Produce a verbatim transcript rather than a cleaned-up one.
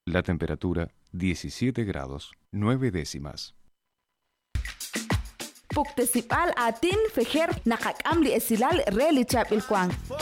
La temperatura diecisiete grados nueve décimas. Puktesipal atin fejer nakakam li esilal reli chapil kwang.